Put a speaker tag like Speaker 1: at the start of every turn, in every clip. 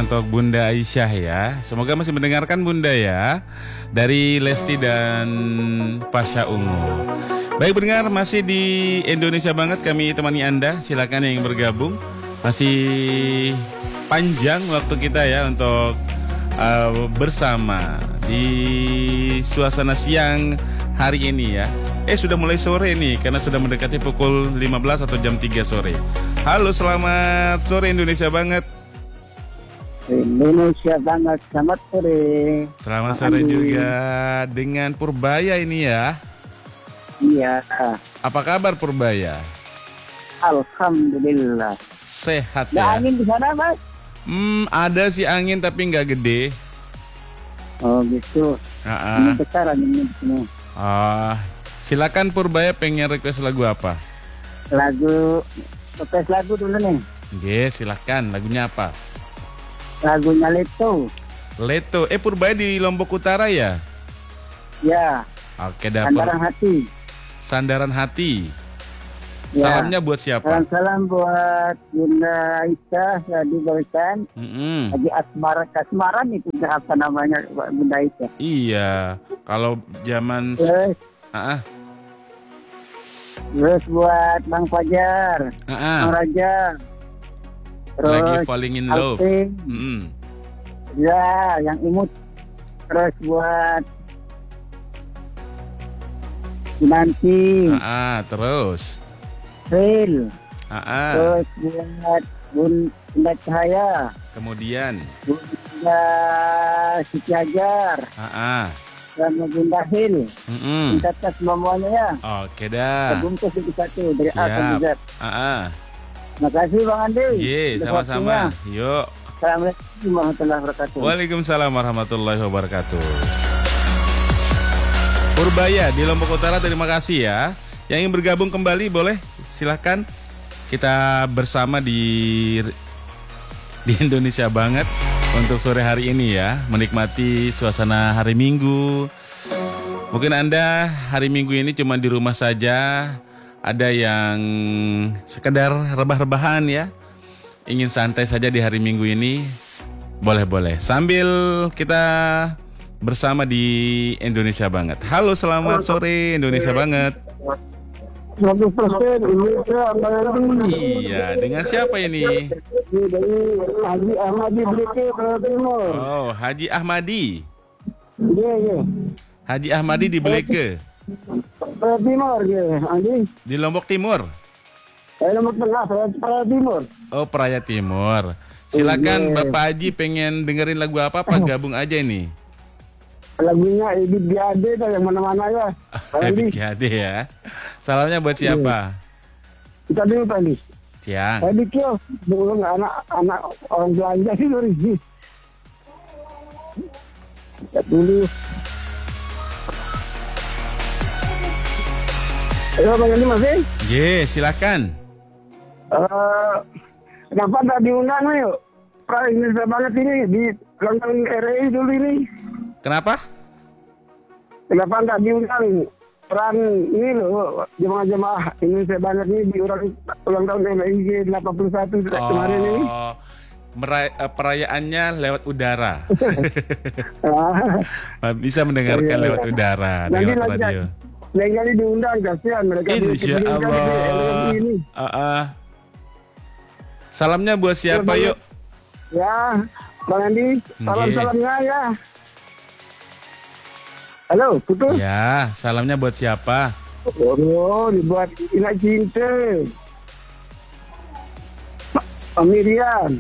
Speaker 1: spesial untuk Bunda Aisyah ya. Semoga masih mendengarkan Bunda ya. Dari Lesti dan Pasha Ungu. Baik pendengar, masih di Indonesia Banget kami temani Anda. Silakan yang bergabung. Masih panjang waktu kita ya untuk bersama di suasana siang hari ini ya. Sudah mulai sore nih karena sudah mendekati pukul 15 atau jam 3 sore. Halo, selamat sore Indonesia Banget.
Speaker 2: Indonesia Banget, selamat sore.
Speaker 1: Selamat sore juga dengan Purbaya ini ya.
Speaker 2: Iya.
Speaker 1: Apa kabar Purbaya?
Speaker 2: Alhamdulillah.
Speaker 1: Sehat
Speaker 2: Ada
Speaker 1: ya?
Speaker 2: angin di sana, Mas?
Speaker 1: Ada sih angin tapi nggak gede.
Speaker 2: Oh gitu. Ini besar anginnya di sini.
Speaker 1: Silakan Purbaya, pengen request lagu apa?
Speaker 2: Request lagu dulu nih.
Speaker 1: Oke, silakan. Lagunya apa?
Speaker 2: Lagunya Leto.
Speaker 1: Leto. Purbaya di Lombok Utara ya?
Speaker 2: Ya.
Speaker 1: Oke, dapat.
Speaker 2: Sandaran Hati.
Speaker 1: Sandaran Hati.
Speaker 2: Ya.
Speaker 1: Salamnya buat siapa?
Speaker 2: Salam buat Bunda Aisyah di Barisan. Lagi Kasmaran itu apa namanya Bunda Aisyah.
Speaker 1: Iya. Kalau zaman
Speaker 2: Terus buat Bang Fajar, Bang Raja. Terus
Speaker 1: lagi falling in love.
Speaker 2: Ya, yang imut. Terus buat Nanti.
Speaker 1: Terus.
Speaker 2: Ril. Terus buat Bunda Cahaya.
Speaker 1: Kemudian
Speaker 2: Bunda Siti Hajar. Sama Bunda Hil. Kita tes semuanya ya.
Speaker 1: Oke dah.
Speaker 2: Terbungkus itu satu dari A sampai Z. Makasih Bang Andi.
Speaker 1: Sama-sama. Yuk.
Speaker 2: Assalamualaikum warahmatullahi wabarakatuh.
Speaker 1: Waalaikumsalam warahmatullahi wabarakatuh. Purbaya di Lombok Utara, terima kasih ya. Yang ingin bergabung kembali boleh silahkan. Kita bersama di Indonesia Banget untuk sore hari ini ya, menikmati suasana hari Minggu. Mungkin Anda hari Minggu ini cuma di rumah saja, ada yang sekedar rebah-rebahan ya, ingin santai saja di hari Minggu ini, boleh-boleh. Sambil kita bersama di Indonesia Banget. Halo, selamat sore Indonesia Banget.
Speaker 2: 100% Indonesia Banget.
Speaker 1: Iya, dengan siapa ini?
Speaker 2: Dari Haji Ahmadi Bleke, Timur.
Speaker 1: Oh, Haji Ahmadi.
Speaker 2: Iya.
Speaker 1: Haji Ahmadi di Bleke.
Speaker 2: Timur ya, Andi.
Speaker 1: Di Lombok Timur.
Speaker 2: Lombok Tengah, Timur.
Speaker 1: Oh, Praia Timur. Silakan Bapak Haji, pengen dengerin lagu apa gabung aja ini.
Speaker 2: Lagunya Ebit Giade yang mana-mana ya.
Speaker 1: Ebit Giade ya. Salamnya buat siapa?
Speaker 2: Kita dulu tadi.
Speaker 1: Siang.
Speaker 2: Tadi kyo, belum anak orang belanja sih dari sini. Kita dulu. Ayo Bang Andi masih?
Speaker 1: Silakan.
Speaker 2: Kenapa tak diundang yuk? Indonesia Banget ini di London RI dulu ini.
Speaker 1: Kenapa?
Speaker 2: Kenapa tak diundang? Peran ini loh, jemaah-jemaah Indonesia Banget ini di ulang tahun LIG 81 kemarin ini.
Speaker 1: Perayaannya lewat udara. Bisa mendengarkan lewat udara,
Speaker 2: nanti
Speaker 1: lewat radio.
Speaker 2: Lain kali diundang, kasihan mereka.
Speaker 1: Insya Allah. Salamnya buat siapa yuk?
Speaker 2: Ya, Bang Andi, salamnya ya. Halo, putus?
Speaker 1: Ya, salamnya buat siapa?
Speaker 2: Oh, dibuat Ina Cinta. Pak Miriam.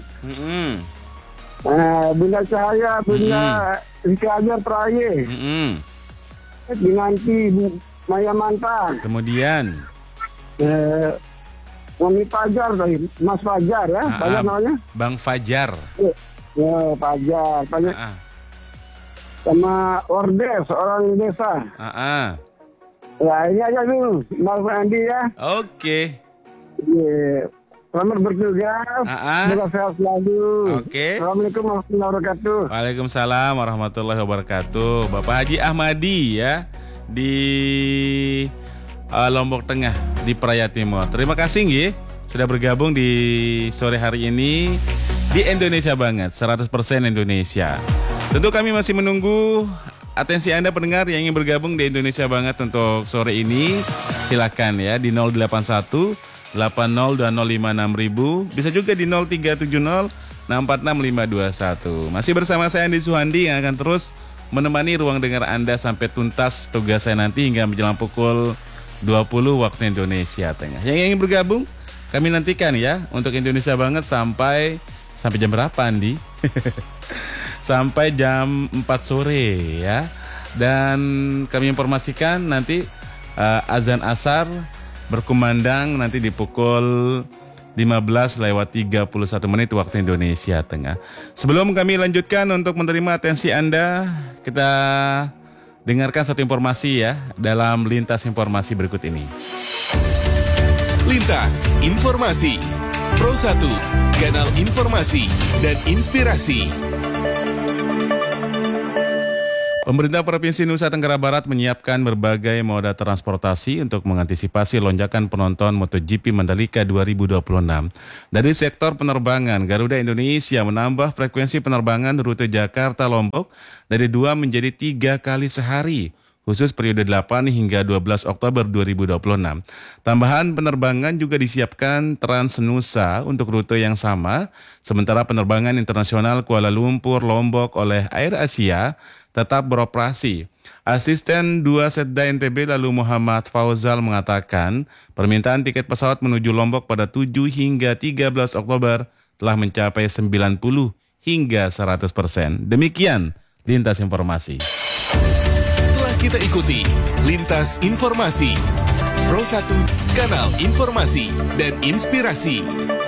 Speaker 2: Bunda Cahaya, Bunda Siti Hajar Praye. Dinanti Maya Mantan.
Speaker 1: Kemudian
Speaker 2: Mami Fajar tadi, Mas Fajar ya, Fajar namanya?
Speaker 1: Bang Fajar.
Speaker 2: Fajar. Sama Ordes, orang desa. Ya ini aja dulu, Mas Andi ya.
Speaker 1: Oke.
Speaker 2: Selamat bertugas. Semoga sehat selalu.
Speaker 1: Oke.
Speaker 2: Assalamualaikum warahmatullahi wabarakatuh.
Speaker 1: Waalaikumsalam warahmatullahi wabarakatuh. Bapak Haji Ahmadi ya di Lombok Tengah di Praia Timur. Terima kasih nggih sudah bergabung di sore hari ini. di Indonesia banget, 100% Indonesia. Tentu kami masih menunggu atensi Anda pendengar yang ingin bergabung di Indonesia banget untuk sore ini. Silakan ya di 081 802056.000. Bisa juga di 0370 646 521. Masih bersama saya Andi Suhandi yang akan terus menemani ruang dengar Anda sampai tuntas tugas saya nanti hingga menjelang pukul 20 waktu Indonesia Tengah. Yang ingin bergabung kami nantikan ya untuk Indonesia banget sampai jam berapa Andi? Sampai jam 4 sore ya. Dan kami informasikan nanti azan asar berkumandang nanti di pukul 15:31 waktu Indonesia Tengah. Sebelum kami lanjutkan untuk menerima atensi Anda, kita dengarkan satu informasi ya dalam lintas informasi berikut ini.
Speaker 3: Lintas Informasi Pro 1, kanal informasi dan inspirasi.
Speaker 1: Pemerintah Provinsi Nusa Tenggara Barat menyiapkan berbagai moda transportasi untuk mengantisipasi lonjakan penonton MotoGP Mandalika 2026. Dari sektor penerbangan, Garuda Indonesia menambah frekuensi penerbangan rute Jakarta-Lombok dari 2 menjadi 3 kali sehari, khusus periode 8 hingga 12 Oktober 2026. Tambahan penerbangan juga disiapkan Transnusa untuk rute yang sama, sementara penerbangan internasional Kuala Lumpur-Lombok oleh AirAsia tetap beroperasi. Asisten 2 Setda NTB lalu Muhammad Fauzal mengatakan permintaan tiket pesawat menuju Lombok pada 7 hingga 13 Oktober telah mencapai 90 hingga 100%. Demikian lintas informasi.
Speaker 3: Telah kita ikuti Lintas Informasi Pro 1, kanal informasi dan inspirasi.